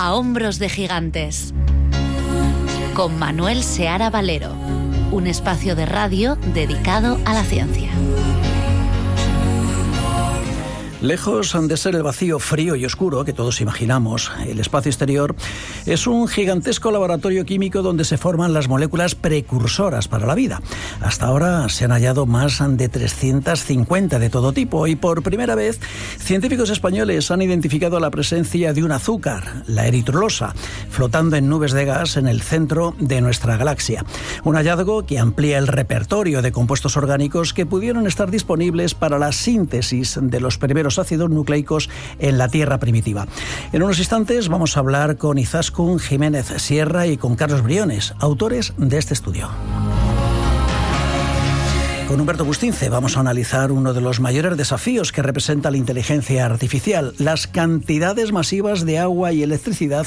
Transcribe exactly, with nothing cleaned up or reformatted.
A hombros de gigantes, con Manuel Seara Valero, un espacio de radio dedicado a la ciencia. Lejos de ser el vacío frío y oscuro que todos imaginamos, el espacio exterior es un gigantesco laboratorio químico donde se forman las moléculas precursoras para la vida. Hasta ahora se han hallado más de trescientas cincuenta de todo tipo y por primera vez científicos españoles han identificado la presencia de un azúcar, la eritrolosa, flotando en nubes de gas en el centro de nuestra galaxia. Un hallazgo que amplía el repertorio de compuestos orgánicos que pudieron estar disponibles para la síntesis de los primeros ácidos nucleicos en la Tierra primitiva. En unos instantes vamos a hablar con Izaskun Jiménez Sierra y con Carlos Briones, autores de este estudio. Con Humberto Bustince vamos a analizar uno de los mayores desafíos que representa la inteligencia artificial, las cantidades masivas de agua y electricidad